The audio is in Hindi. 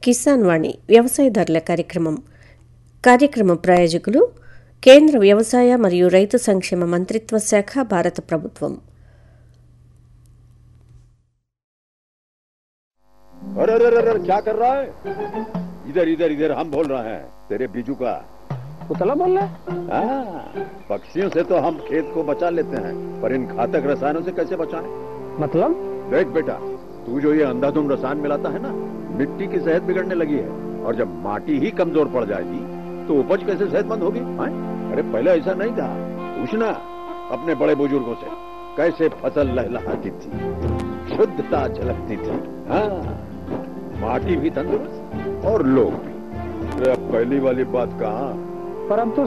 కిసాన్ వాణి వ్యవసాయదారుల కార్యక్రమం ప్రాయోజకులు కేంద్ర వ్యవసాయ మరియు రైతు సంక్షేమ మంత్రిత్వ శాఖ, భారత ప్రభుత్వం. अरे अरे अरे क्या कर रहा है? इधर इधर इधर हम बोल रहे हैं तेरे बीजू का. पुतला बोल रहा है? पक्षियों से तो हम खेत को बचा लेते हैं, पर इन घातक रसायनों से कैसे बचाएं? मतलब? देख बेटा, तू जो ये अंधाधुंध रसायन मिलाता है ना, मिट्टी की सेहत बिगड़ने लगी है. और जब माटी ही कमजोर पड़ जाएगी तो उपज कैसे सेहतमंद होगी? अरे पहले ऐसा नहीं था. पूछना अपने बड़े बुजुर्गों से, कैसे फसल लहलहाती थी, शुद्धता झलकती थी. माटी भी तंदुरुस्त और लोग भी. अरे अब पहली वाली बात कहाँ. पर अब तो